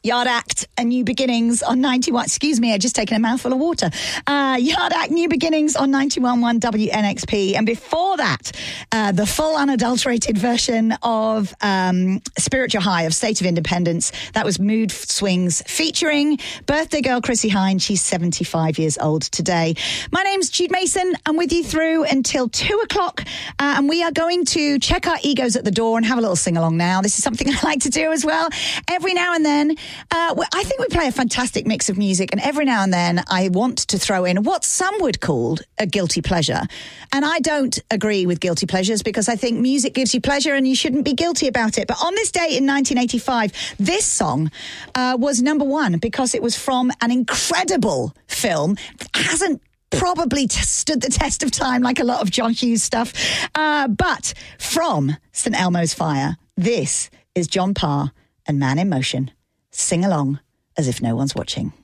Yard Act, A New Beginnings on 91. Excuse me, I'd just taken a mouthful of water. Yard Act, New Beginnings on 91.1 WNXP. And before that, the full unadulterated version of Spiritual High of State of Independence. That was Mood Swings featuring birthday girl Chrissie Hynde. She's 75 years old today. My name's Jude Mason. I'm with you through until 2 o'clock. And we are going to check our egos at the door and have a little sing-along now. This is something I like to do as well. Every now and then, I think we play a fantastic mix of music, and every now and then I want to throw in what some would call a guilty pleasure. And I don't agree with guilty pleasures because I think music gives you pleasure and you shouldn't be guilty about it. But on this day in 1985, this song was number one because it was from an incredible film. It hasn't probably stood the test of time like a lot of John Hughes stuff. But from St. Elmo's Fire, this is John Parr and Man in Motion. Sing along as if no one's watching.